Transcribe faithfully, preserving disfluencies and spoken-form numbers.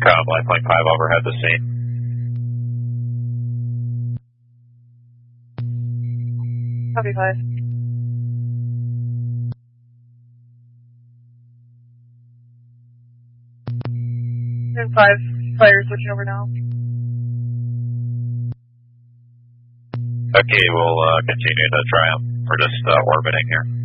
Triumph Life Flight five overhead the scene. Copy five. And five, fire switching over now. Okay, we'll uh, continue to Triumph. We're just uh, orbiting here.